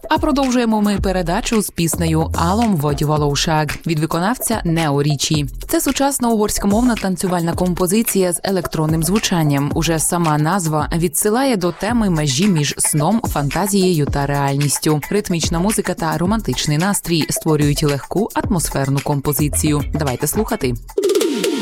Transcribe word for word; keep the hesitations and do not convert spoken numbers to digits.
А продовжуємо ми передачу з піснею «Алом водювалоушаг» від виконавця Нео Річі. Це сучасна угорськомовна танцювальна композиція з електронним звучанням. Уже сама назва відсилає до теми межі між сном, фантазією та реальністю. Ритмічна музика та романтичний настрій створюють легку атмосферну композицію. Давайте слухати.